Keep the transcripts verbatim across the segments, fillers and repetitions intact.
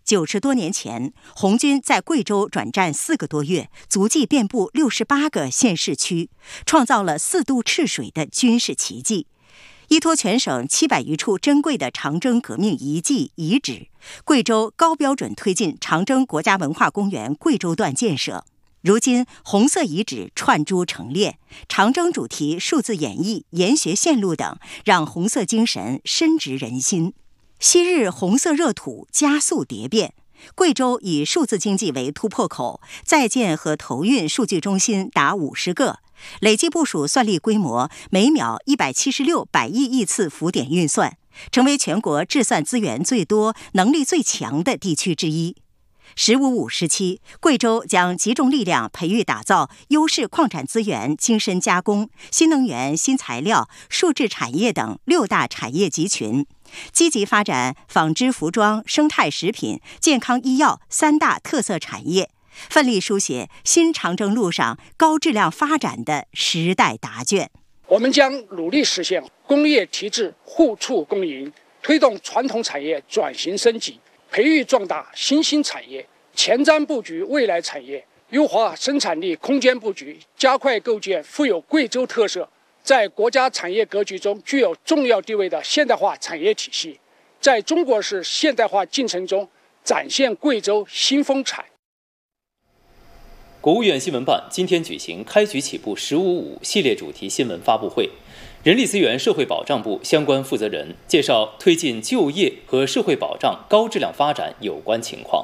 九十多年前，红军在贵州转战四个多月，足迹遍布六十八个县市区，创造了四渡赤水的军事奇迹。依托全省七百余处珍贵的长征革命遗迹遗址，贵州高标准推进长征国家文化公园贵州段建设。如今，红色遗址串珠成列，长征主题数字演绎、研学线路等，让红色精神深植人心。昔日红色热土加速蝶变，贵州以数字经济为突破口，在建和投运数据中心达五十个，累计部署算力规模每秒一百七十六百亿亿次浮点运算，成为全国制算资源最多、能力最强的地区之一。十五五时期，贵州将集中力量培育打造优势矿产资源精深加工、新能源、新材料、数字产业等六大产业集群，积极发展纺织服装、生态食品、健康医药三大特色产业，奋力书写新长征路上高质量发展的时代答卷。 我们将努力实现工业提质互促共赢，推动传统产业转型升级，培育壮大新兴产业，前瞻布局未来产业，优化生产力空间布局，加快构建富有贵州特色、在国家产业格局中具有重要地位的现代化产业体系，在中国式现代化进程中展现贵州新风采。 国务院新闻办今天举行开局起步“十五五”系列主题新闻发布会，人力资源社会保障部相关负责人介绍推进就业和社会保障高质量发展有关情况。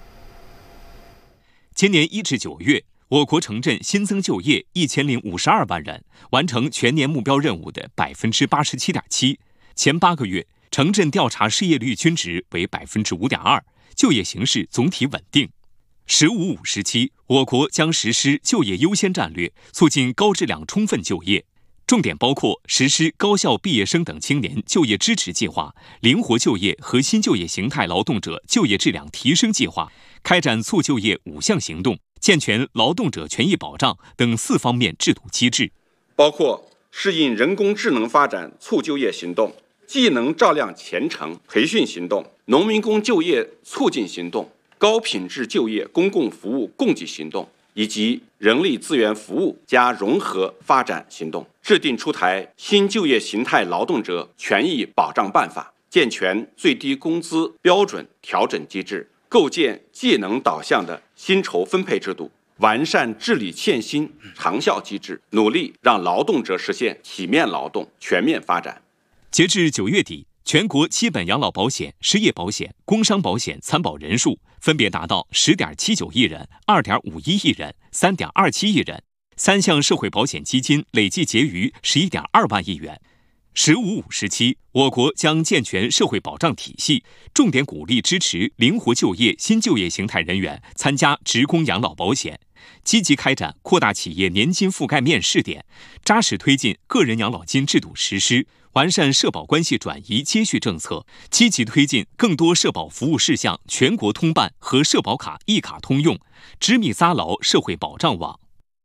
今年一至九月，我国城镇新增就业一千零五十二万人，完成全年目标任务的百分之八十七点七。前八个月，城镇调查失业率均值为百分之五点二，就业形势总体稳定。十五五时期，我国将实施就业优先战略，促进高质量充分就业。重点包括实施高校毕业生等青年就业支持计划、灵活就业和新就业形态劳动者就业质量提升计划，开展促就业五项行动，健全劳动者权益保障等四方面制度机制， 包括适应人工智能发展促就业行动、技能照亮前程培训行动、农民工就业促进行动、高品质就业公共服务供给行动以及人力资源服务加融合发展行动，制定出台新就业形态劳动者权益保障办法，健全最低工资标准调整机制，构建技能导向的薪酬分配制度，完善治理欠薪长效机制，努力让劳动者实现体面劳动全面发展。 截至九月底，全国基本养老保险、失业保险、工伤保险参保人数分别达到十点七九亿人、二点五一亿人、三点二七亿人，三项社会保险基金累计结余十一点二万亿元。十五五时期，我国将健全社会保障体系，重点鼓励支持灵活就业新就业形态人员参加职工养老保险，积极开展扩大企业年金覆盖面试点，扎实推进个人养老金制度实施，完善社保关系转移接续政策，积极推进更多社保服务事项全国通办和社保卡一卡通用，织密扎牢社会保障网。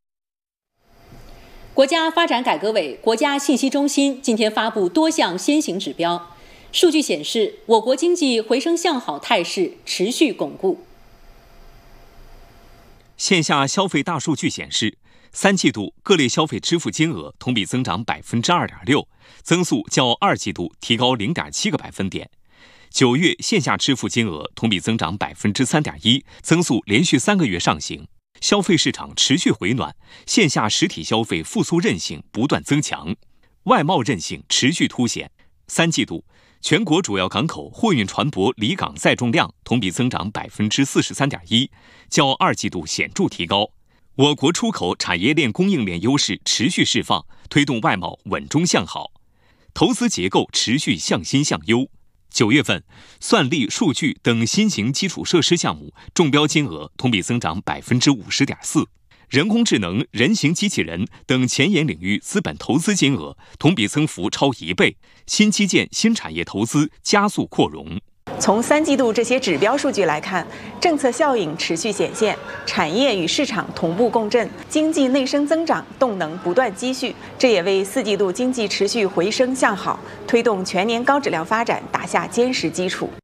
国家发展改革委、国家信息中心今天发布多项先行指标，数据显示，我国经济回升向好态势持续巩固。 线下消费大数据显示，三季度各类消费支付金额同比增长百分之二点六，增速较二季度提高零点七个百分点。九月线下支付金额同比增长百分之三点一，增速连续三个月上行。消费市场持续回暖，线下实体消费复苏韧性不断增强，外贸韧性持续凸显。三季度，全国主要港口货运船舶离港载重量同比增长百分之四十三点一，较二季度显著提高。我国出口产业链供应链优势持续释放，推动外贸稳中向好，投资结构持续向新向优。九月份，算力、数据等新型基础设施项目中标金额同比增长百分之五十点四，人工智能、人形机器人等前沿领域资本投资金额同比增幅超一倍，新基建、新产业投资加速扩容。 从三季度这些指标数据来看，政策效应持续显现，产业与市场同步共振，经济内生增长动能不断积蓄，这也为四季度经济持续回升向好、推动全年高质量发展打下坚实基础。